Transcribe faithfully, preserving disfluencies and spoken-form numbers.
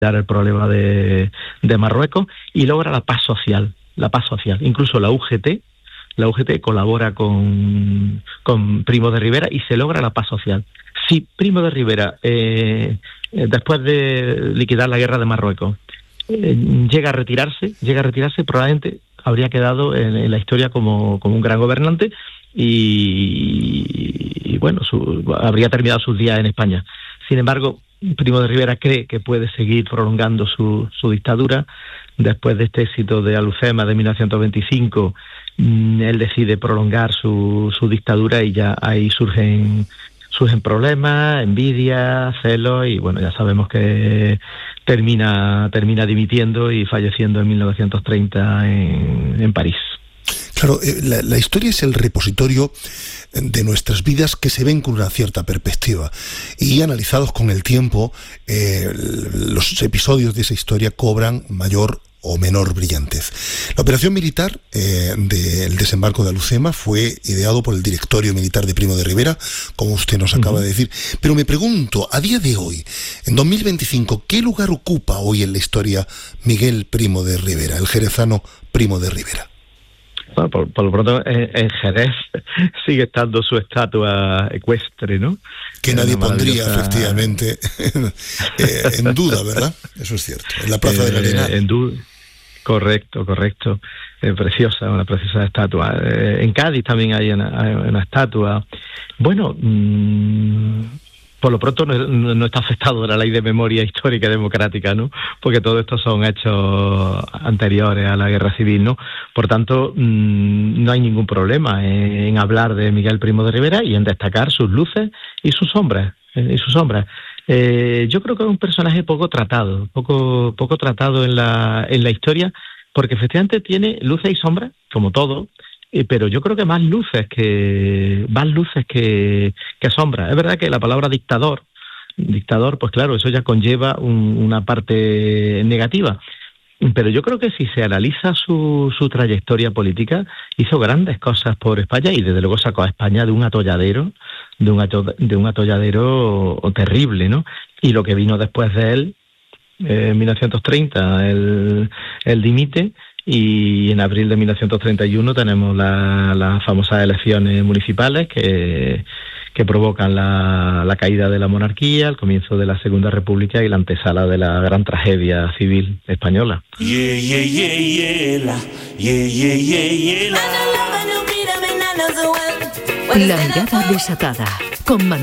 el problema de, de Marruecos y logra la paz social, la paz social. Incluso la U G T, la U G T colabora con, con Primo de Rivera y se logra la paz social. Si Primo de Rivera, eh, después de liquidar la guerra de Marruecos, eh, llega a retirarse, llega a retirarse, probablemente habría quedado en, en la historia como, como un gran gobernante y, y bueno, su, habría terminado sus días en España. Sin embargo, Primo de Rivera cree que puede seguir prolongando su, su dictadura. Después de este éxito de Alhucemas de mil novecientos veinticinco, mmm, él decide prolongar su, su dictadura y ya ahí surgen surgen problemas, envidia, celos y bueno, ya sabemos que termina termina dimitiendo y falleciendo en mil novecientos treinta en, en París. Claro, eh, la, la historia es el repositorio de nuestras vidas que se ven con una cierta perspectiva y analizados con el tiempo, eh, los episodios de esa historia cobran mayor o menor brillantez. La operación militar eh, del desembarco de Alhucemas fue ideado por el directorio militar de Primo de Rivera, como usted nos acaba uh-huh. de decir. Pero me pregunto, a día de hoy, en dos mil veinticinco, ¿qué lugar ocupa hoy en la historia Miguel Primo de Rivera, el jerezano Primo de Rivera? Bueno, por, por lo pronto en, en Jerez sigue estando su estatua ecuestre, ¿no? Que nadie pondría, efectivamente, eh, en duda, ¿verdad? Eso es cierto. En la Plaza eh, del Arenal. En duda. Correcto, correcto. Eh, preciosa, una preciosa estatua. Eh, en Cádiz también hay una, hay una estatua. Bueno, mmm, por lo pronto no, no, no está afectado la ley de memoria histórica y democrática, ¿no? Porque todo esto son hechos anteriores a la guerra civil, ¿no? Por tanto, mmm, no hay ningún problema en, en hablar de Miguel Primo de Rivera y en destacar sus luces y sus sombras, eh, y sus sombras. Eh, yo creo que es un personaje poco tratado, poco poco tratado en la en la historia, porque efectivamente tiene luces y sombras, como todo, eh, pero yo creo que más luces que más luces que, que sombras. Es verdad que la palabra dictador, dictador, pues claro, eso ya conlleva un, una parte negativa. Pero yo creo que si se analiza su, su trayectoria política, hizo grandes cosas por España y desde luego sacó a España de un atolladero, de un, ato, de un atolladero terrible, ¿no? Y lo que vino después de él, eh, en mil novecientos treinta, él, él dimite y en abril de mil novecientos treinta y uno tenemos las la famosas elecciones municipales que... que provocan la, la caída de la monarquía, el comienzo de la Segunda República y la antesala de la gran tragedia civil española. Yeah, yeah, yeah, yeah, la, yeah, yeah, yeah, yeah, la. La mirada desatada con